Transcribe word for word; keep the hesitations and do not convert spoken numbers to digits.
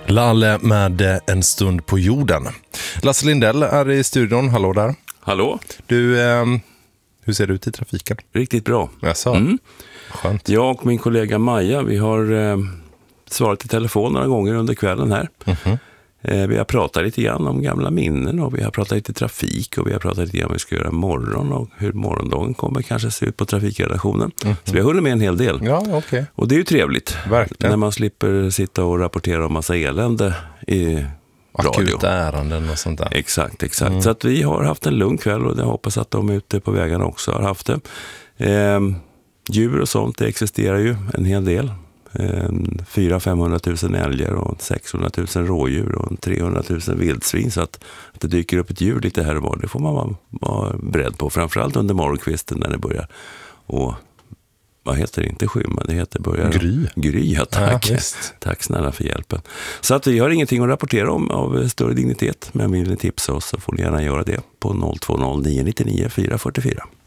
Lalle med En stund på jorden. Lasse Lindell är i studion. Hallå där. Hallå. Du, eh, hur ser det ut i trafiken? Riktigt bra. Jaså? Mm. Skönt. Jag och min kollega Maja, vi har eh, svarat i telefon några gånger under kvällen här. Mm-hmm. Eh, vi har pratat lite grann om gamla minnen och vi har pratat lite trafik och vi har pratat lite grann om vad vi ska göra imorgon och hur morgondagen kommer kanske se ut på trafikredaktionen. Mm-hmm. Så vi har hunnit med en hel del. Ja, okej. Okay. Och det är ju trevligt. Verkligen. När man slipper sitta och rapportera om massa elände i radio. Akuta ärenden och sånt där. Exakt, exakt. Mm. Så att vi har haft en lugn kväll och jag hoppas att de ute på vägarna också har haft det. Eh, djur och sånt, det existerar ju en hel del. Eh, fyra till femhundratusen älgar och sexhundratusen rådjur och trehundratusen vildsvin. Så att, att det dyker upp ett djur lite här och var, det får man vara, vara beredd på. Framförallt under morgonkvisten när det börjar. Och vad heter det? Inte skymma, det heter börjar... Gry. Gry, ja, tack. Ja, tack snälla för hjälpen. Så att vi har ingenting att rapportera om av större dignitet. Men vill ni tipsa oss så får ni gärna göra det på noll två noll nio nio nio fyra fyra fyra.